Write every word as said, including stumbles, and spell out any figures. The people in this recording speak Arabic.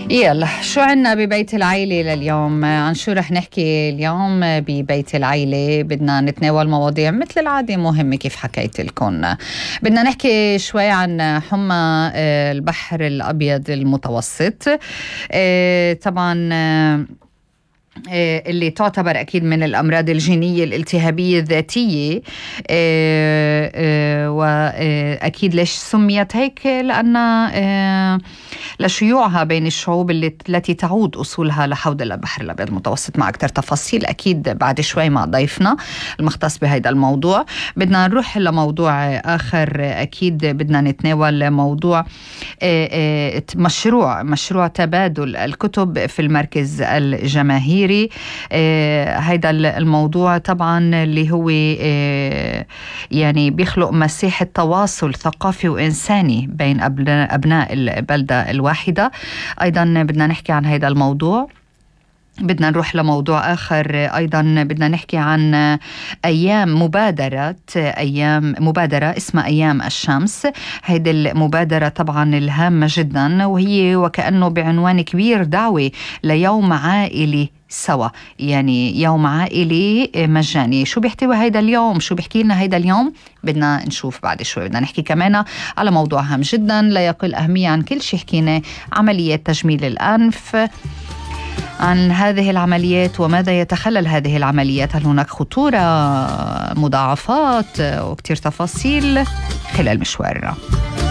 يلا شو عنا ببيت العيلة لليوم؟ عن شو رح نحكي اليوم ببيت العيلة؟ بدنا نتناول مواضيع مثل العادة مهمة كيف حكيت لكم. بدنا نحكي شوي عن حمى البحر الأبيض المتوسط. طبعا اللي تعتبر أكيد من الأمراض الجينية الالتهابية الذاتية، وأكيد ليش سميت هيك؟ لأن لشيوعها بين الشعوب التي تعود أصولها لحوض البحر الأبيض المتوسط. مع أكثر تفاصيل أكيد بعد شوي مع ضيفنا المختص بهذا الموضوع. بدنا نروح لموضوع آخر، أكيد بدنا نتناول موضوع مشروع مشروع تبادل الكتب في المركز الجماهيري. هيدا الموضوع طبعا اللي هو يعني بيخلق مساحة تواصل ثقافي وإنساني بين أبناء البلدة الواحدة. أيضا بدنا نحكي عن هيدا الموضوع. بدنا نروح لموضوع آخر أيضا، بدنا نحكي عن أيام مبادرة أيام مبادرة اسمها أيام الشمس. هيدي المبادرة طبعا الهامة جدا، وهي وكأنه بعنوان كبير دعوة ليوم عائلي سوا، يعني يوم عائلي مجاني. شو بيحتوي هيدا اليوم؟ شو بيحكي لنا هيدا اليوم؟ بدنا نشوف بعد شوي. بدنا نحكي كمان على موضوع هام جدا لا يقل أهمية عن كل شيء حكينا، عملية تجميل الأنف. عن هذه العمليات وماذا يتخلل هذه العمليات، هل هناك خطورة، مضاعفات، وكتير تفاصيل خلال مشوارنا.